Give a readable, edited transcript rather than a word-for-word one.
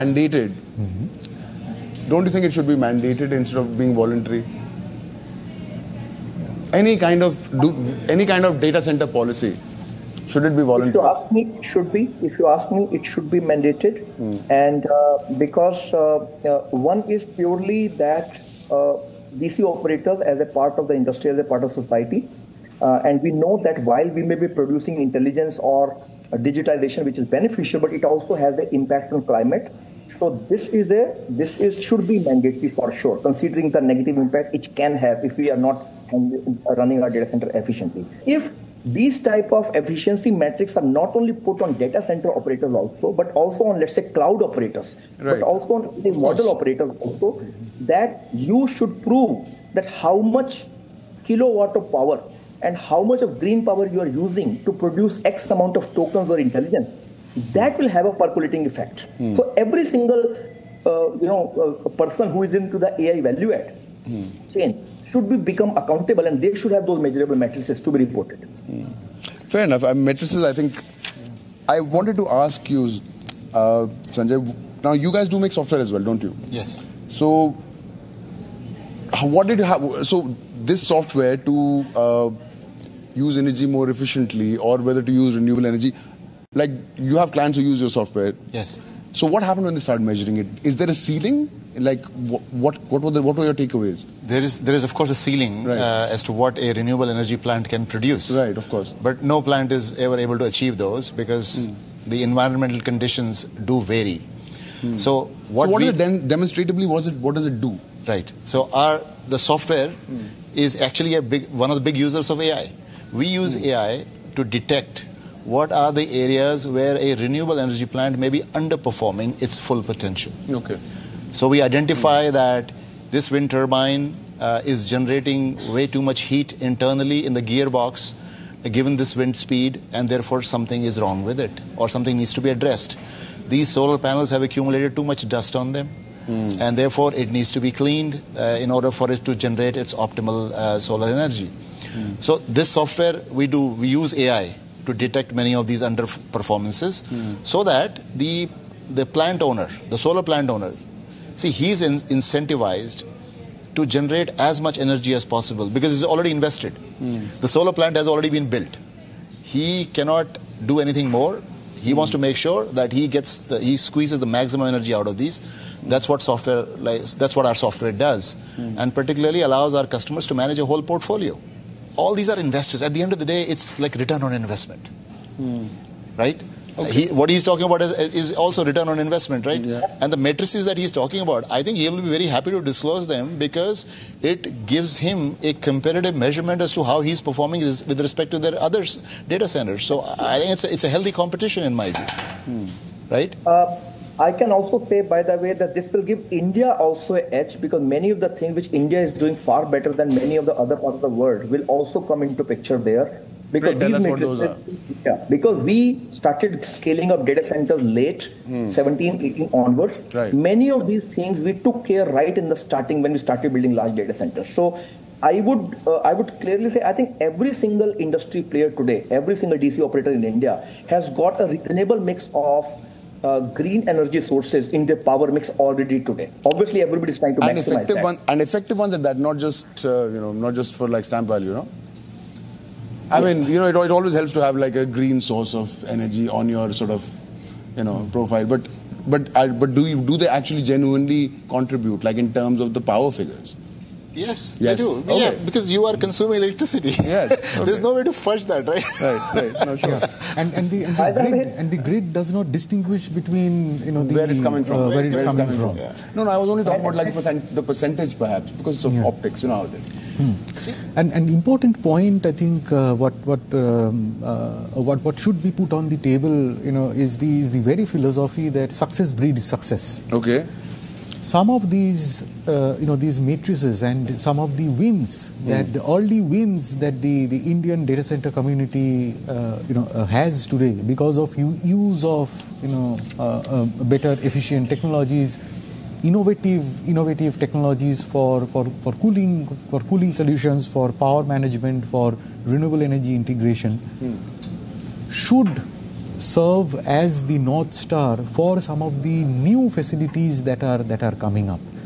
mandated, don't you think it should be mandated instead of being voluntary? Any kind of data center policy, should it be voluntary? If you ask me, it should be. If you ask me, it should be mandated. And because one is purely that DC operators as a part of the industry, as a part of society, and we know that while we may be producing intelligence or digitization, which is beneficial, but it also has an impact on climate. So this should be mandatory for sure, considering the negative impact it can have if we are not running our data center efficiently. If these type of efficiency metrics are not only put on data center operators also, but also on, let's say, cloud operators, but also on the model operators also, that you should prove that how much kilowatt of power and how much of green power you are using to produce X amount of tokens or intelligence, that will have a percolating effect. So every single person who is into the AI value add chain should become accountable, and they should have those measurable matrices to be reported. Fair enough. Matrices, I think. I wanted to ask you, Sanjay, now you guys do make software as well, don't you? Yes. So, what did you have? So, this software to use energy more efficiently, or whether to use renewable energy, like you have clients who use your software. Yes. So what happened when they started measuring it? Is there a ceiling? Like what were your takeaways? There is of course a ceiling as to what a renewable energy plant can produce. Right, of course. But no plant is ever able to achieve those because the environmental conditions do vary. So what is it demonstratively? What does it do? Right. So the software is actually one of the big users of AI. We use AI to detect what are the areas where a renewable energy plant may be underperforming its full potential. Okay. So we identify that this wind turbine is generating way too much heat internally in the gearbox given this wind speed, and therefore something is wrong with it or something needs to be addressed. These solar panels have accumulated too much dust on them, and therefore it needs to be cleaned in order for it to generate its optimal solar energy. So this software we use AI to detect many of these underperformances so that the plant owner, the solar plant owner, see, he's incentivized to generate as much energy as possible because he's already invested. The solar plant has already been built. He cannot do anything more. He wants to make sure that he squeezes the maximum energy out of these. That's what our software does, and particularly allows our customers to manage a whole portfolio. All these are investors. At the end of the day, it's like return on investment, right? Okay. What he's talking about is also return on investment, right? Yeah. And the matrices that he's talking about, I think he will be very happy to disclose them because it gives him a comparative measurement as to how he's performing with respect to their other data centers. So I think it's a healthy competition in my view, right? I can also say, by the way, that this will give India also an edge because many of the things which India is doing far better than many of the other parts of the world will also come into picture there. Because because we started scaling up data centers late, 17, 18 onwards. Right. Many of these things we took care right in the starting when we started building large data centers. So I would clearly say I think every single industry player today, every single DC operator in India has got a reasonable mix of green energy sources in their power mix already today. Obviously, everybody is trying to maximize that. And effective ones at that, not just not just for like stamp value, I mean, it always helps to have like a green source of energy on your sort of, profile. But do they actually genuinely contribute, like in terms of the power figures? Yes, they do. Okay. Yeah, because you are consuming electricity. Yes. Okay. There's no way to fudge that, right? Right. No, sure. Yeah. And the grid does not distinguish between where it's coming from. Where it's coming from. Yeah. No, I was only talking about like the percentage perhaps because of optics. How it is. And an important point, I think, what should be put on the table, is the very philosophy that success breeds success. Okay. Some of these, these matrices and some of the wins that the early wins that the Indian data center community, has today because of use of, better efficient technologies, innovative technologies for cooling solutions, for power management, for renewable energy integration, should serve as the North Star for some of the new facilities that are coming up.